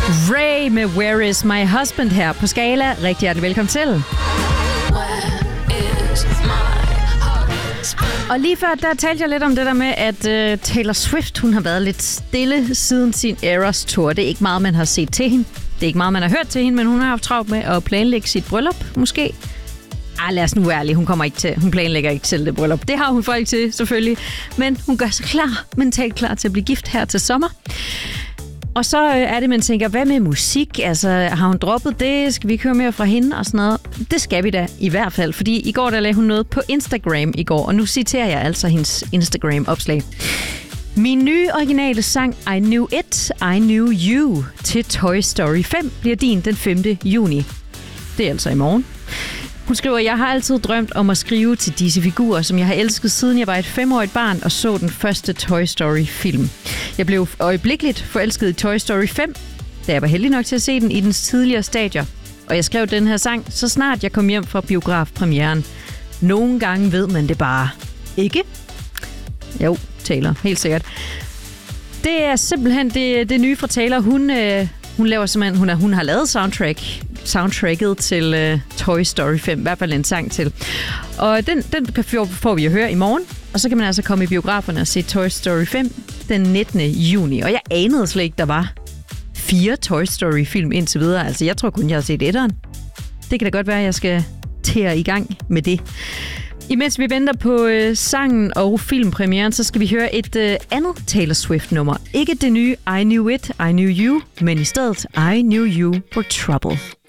Ray med Where Is My Husband her på Skala. Rigtig hjertelig velkommen til. Og lige før, der talte jeg lidt om det der med, at Taylor Swift, hun har været lidt stille siden sin Eras Tour. Det er ikke meget, man har set til hende. Det er ikke meget, man har hørt til hende, men hun har haft travlt med at planlægge sit bryllup, måske. Lad os nu være ærlige. Hun planlægger ikke til det bryllup. Det har hun folk til, selvfølgelig. Men hun gør sig mentalt klar til at blive gift her til sommer. Og så er det, man tænker, hvad med musik? Altså, har hun droppet det? Skal vi ikke høre mere fra hende og sådan noget? Det skal vi da i hvert fald, fordi i går der lagde hun noget på Instagram i går, og nu citerer jeg altså hendes Instagram-opslag. Min nye originale sang I Knew It, I Knew You til Toy Story 5 bliver din den 5. juni. Det er altså i morgen. Hun skriver, jeg har altid drømt om at skrive til disse figurer, som jeg har elsket siden jeg var et 5-årigt barn og så den første Toy Story-film. Jeg blev øjeblikkeligt forelsket i Toy Story 5, da jeg var heldig nok til at se den i dens tidligere stadier. Og jeg skrev den her sang, så snart jeg kom hjem fra biografpremieren. Nogle gange ved man det bare. Ikke? Jo, Taylor. Helt sikkert. Det er simpelthen det nye fra Taylor. Hun laver simpelthen, hun har lavet soundtracket til Toy Story 5, i hvert fald en sang til. Og den får vi at høre i morgen, og så kan man altså komme i biograferne og se Toy Story 5 den 19. juni. Og jeg anede slet ikke, der var 4 Toy Story film indtil videre. Altså, jeg tror kun, jeg har set etteren. Det kan da godt være, at jeg skal tære i gang med det. Imens vi venter på sangen og filmpremieren, så skal vi høre et andet Taylor Swift-nummer. Ikke det nye I Knew It, I Knew You, men i stedet I Knew You Were Trouble.